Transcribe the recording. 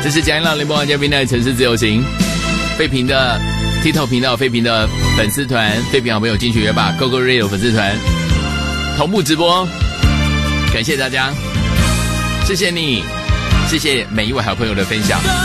这是嘉音浪联播网嘉宾的城市自由行，废屏的 TikTok 频道，废屏的粉丝团，废屏好朋友金曲约吧 GoGo Radio 粉丝团同步直播，感谢大家，谢谢你，谢谢每一位好朋友的分享。